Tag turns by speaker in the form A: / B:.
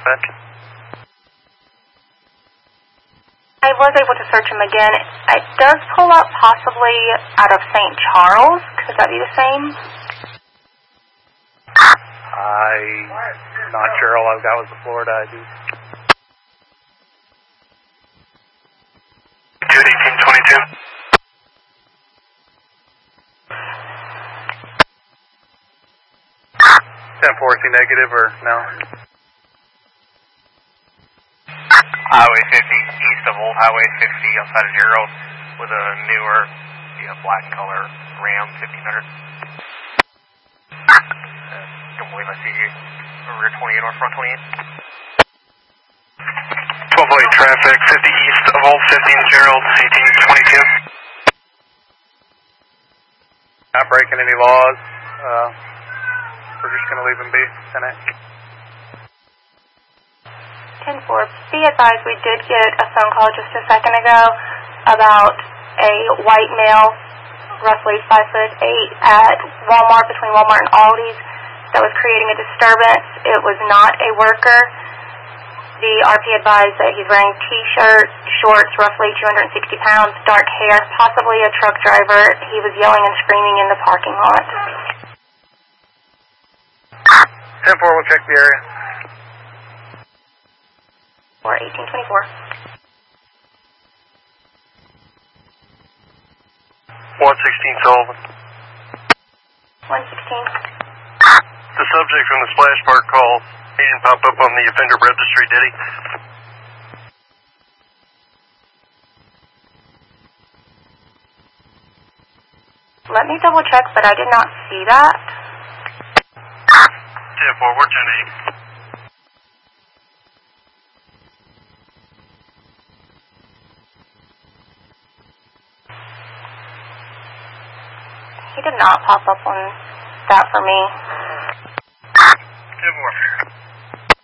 A: dispatch.
B: I was able to search him again. It does pull up possibly out of St. Charles. Could that be the same?
A: I'm not sure. All I've got was the Florida ID. 21822. 10-4, is he negative or no?
C: Highway 50 east of Old Highway 50 outside of Gerald with a newer black color Ram 1500. Don't believe I see you. Rear 28 or front 28.
A: 1208 traffic, 50 east of Old 50 in Gerald, 1822. Not breaking any laws. We're just going to leave him be.
B: 10-4. Be advised, we did get a phone call just a second ago about a white male, roughly 5'8", at Walmart, between Walmart and Aldi's, that was creating a disturbance. It was not a worker. The RP advised that he's wearing t-shirt, shorts, roughly 260 pounds, dark hair, possibly a truck driver. He was yelling and screaming in the parking lot.
A: 10-4, we'll check the area.
B: Or 1824.
A: 116 Sullivan.
B: 116.
A: The subject from the splash park call, he didn't pop up on the offender registry, did he?
B: Let me double check, but I did not see that.
A: 10-4, we're 10-8.
B: He did not pop up on that for me.
A: 10-4.